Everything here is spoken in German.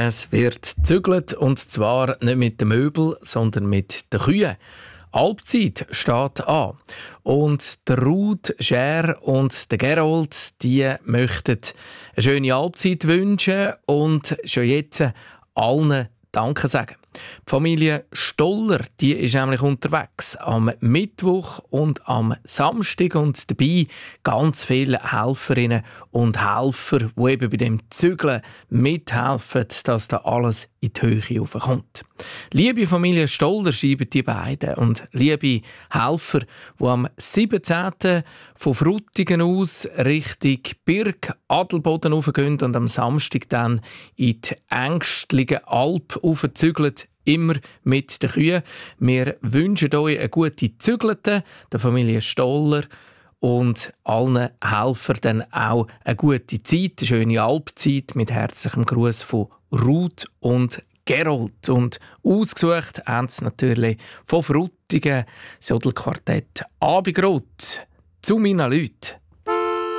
Es wird gezügelt, und zwar nicht mit den Möbeln, sondern mit den Kühen. Alpzeit steht an. Und der Ruth, Scher und der Gerold, die möchten eine schöne Alpzeit wünschen und schon jetzt allen Danke sagen. Die Familie Stoller, die ist nämlich unterwegs am Mittwoch und am Samstag und dabei ganz viele Helferinnen und Helfer, die eben bei dem Zügeln mithelfen, dass da alles in die Höhe raufkommt. Liebe Familie Stoller, schreiben die beiden, und liebe Helfer, die am 17. von Frutigen aus Richtung Birk, Adelboden raufgehen und am Samstag dann in die Ängstliche Alp raufzügeln, immer mit den Kühen. Wir wünschen euch eine gute Zügelte, der Familie Stoller und allen Helfern dann auch eine gute Zeit, eine schöne Alpzeit, mit herzlichem Gruß von Ruth und Gerold. Und ausgesucht haben sie natürlich von Frutigen das Jodelquartett Abigrot. Zu meinen Leuten.